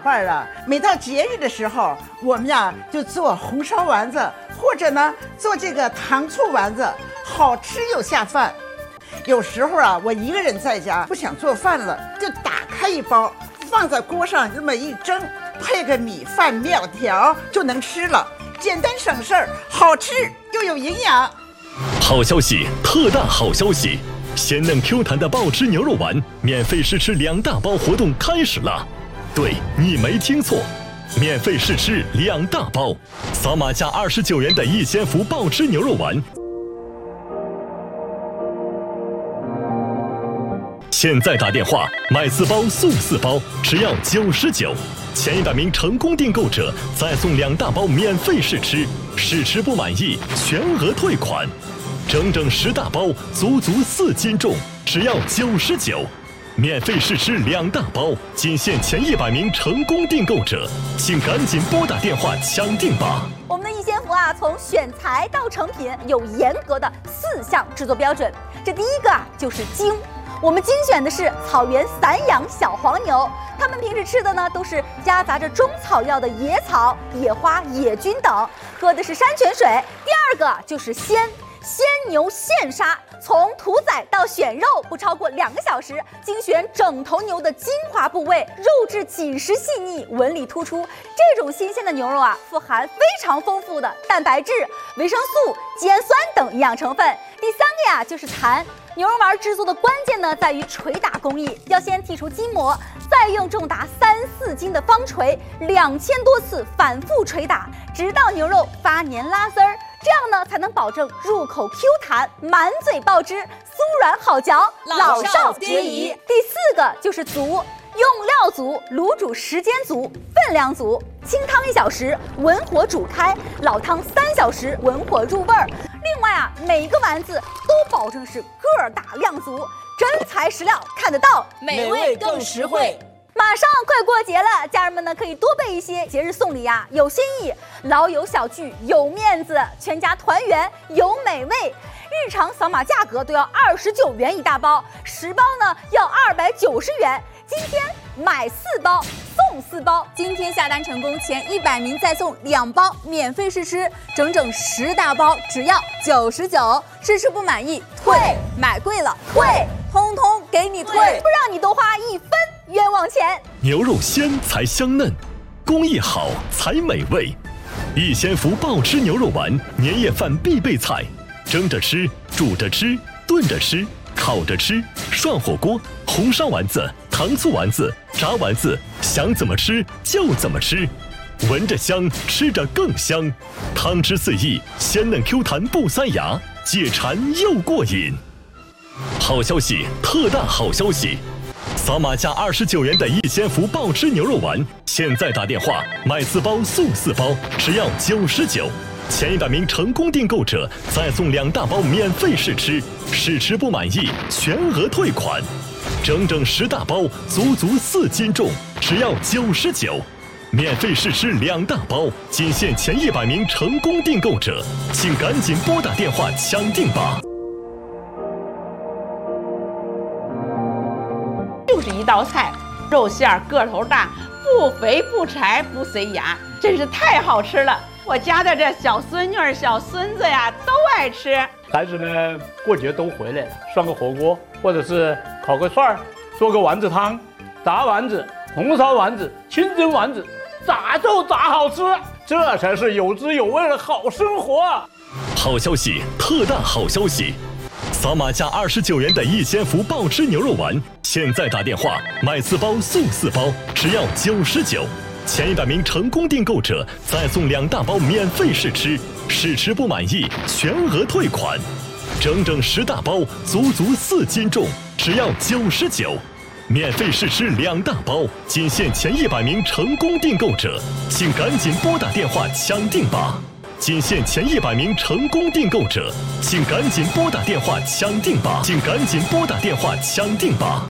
伴啊，每到节日的时候，我们呀就做红烧丸子，或者呢做这个糖醋丸子，好吃又下饭。有时候啊，我一个人在家不想做饭了，就打开一包，放在锅上这么一蒸，配个米饭面条就能吃了，简单省事儿，好吃又有营养。 好消息，特大好消息！鲜嫩 Q 弹的爆汁牛肉丸免费试吃2大包活动开始了。对，你没听错，免费试吃2大包，扫码价29元的逸仙福爆汁牛肉丸。现在打电话买4包送4包，只要99。前100名成功订购者再送2大包免费试吃，试吃不满意全额退款。整整10大包，足4斤重，只要99。免费试吃2大包，仅限前100名成功订购者，请赶紧拨打电话抢订吧。 我们的逸仙福啊，从选材到成品有严格的4项制作标准。这第一个啊，就是精。我们精选的是草原散养小黄牛，它们平时吃的呢都是夹杂着中草药的野草、野花、野菌等，喝的是山泉水。第二个就是鲜牛现杀，从屠宰到选肉不超过2个小时，精选整头牛的精华部位，肉质紧实细腻，纹理突出。这种新鲜的牛肉啊，富含非常丰富的蛋白质、维生素、肌氨酸等营养成分。第三个呀，就是弹。牛肉丸制作的关键呢，在于捶打工艺，要先剔除筋膜，再用重达3-4斤的方锤2000多次反复捶打，直到牛肉发黏拉丝儿。这样呢，才能保证入口 Q 弹，满嘴爆汁，酥软好嚼，老少皆宜。第4个就是足，用料足，卤煮时间足，分量足。清汤1小时，文火煮开；老汤3小时，文火入味儿。另外啊，每一个丸子都保证是个大量足，真材实料，看得到， 美味更实惠。 马上快过节了，家人们呢可以多备一些节日送礼呀，有新意，老友小聚有面子，全家团圆有美味。日常扫码价格都要29元一大包，10包呢要290元。今天买4包送4包， 今天下单成功前100名再送2包免费试吃，整整10大包只要99，试吃不满意退，买贵了退，通通给你退， 不让你多花1分冤枉钱。 牛肉鲜才香嫩，工艺好才美味。逸仙福爆汁牛肉丸，年夜饭必备菜，蒸着吃，煮着吃，炖着吃，烤着吃，涮火锅，红烧丸子，糖醋丸子，炸丸子，想怎么吃就怎么吃，闻着香，吃着更香，汤汁四溢，鲜嫩 Q 弹不塞牙，解馋又过瘾。好消息，特大好消息！扫码价29元的逸仙福爆汁牛肉丸，现在打电话买4包送4包，只要99。前100名成功订购者再送2大包免费试吃，试吃不满意全额退款。整整10大包，足4斤重，只要99。免费试吃2大包，仅限前100名成功订购者，请赶紧拨打电话抢订吧。 就是一道菜，肉馅儿个头大，不肥不柴不塞牙，真是太好吃了。我家的这小孙女儿、小孙子呀，都爱吃。 孩子呢，过节都回来了，涮个火锅，或者是烤个串儿，做个丸子汤，炸丸子、红烧丸子、清蒸丸子，咋就咋好吃，这才是有滋有味的好生活啊！ 好消息，特大好消息！扫码价29元的逸仙福爆汁牛肉丸，现在打电话买4包送4包，只要99。前100名成功订购者再送2大包免费试吃，试吃不满意全额退款。整整10大包，足4斤重，只要99。免费试吃2大包，仅限前100名成功订购者，请赶紧拨打电话抢订吧。仅限前100名成功订购者，请赶紧拨打电话抢订吧。请赶紧拨打电话抢订吧。